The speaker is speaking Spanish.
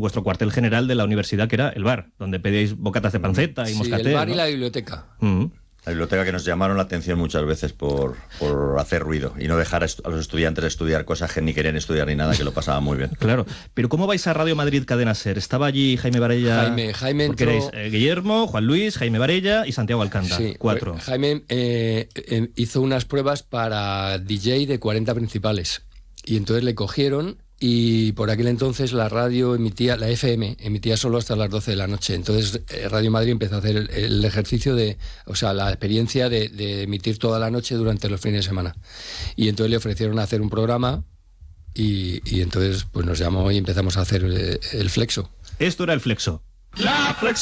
vuestro cuartel general de la universidad, que era el bar, donde pedíais bocatas de panceta y moscatel. El bar, ¿no? y la biblioteca. La biblioteca, que nos llamaron la atención muchas veces por hacer ruido y no dejar a los estudiantes estudiar cosas que ni querían estudiar ni nada, que lo pasaban muy bien. Claro, pero ¿cómo vais a Radio Madrid Cadena SER? Estaba allí Jaime Varella. Jaime porque entró... erais Guillermo, Juan Luis, Jaime Varella y Santiago Alcántara. Sí, 4. Jaime hizo unas pruebas para DJ de 40 principales y entonces le cogieron. Y por aquel entonces la radio emitía, la FM emitía solo hasta las 12 de la noche. Entonces Radio Madrid empezó a hacer el ejercicio la experiencia de emitir toda la noche durante los fines de semana. Y entonces le ofrecieron hacer un programa y entonces pues nos llamó y empezamos a hacer el Flexo. Esto era el Flexo. La Flexo.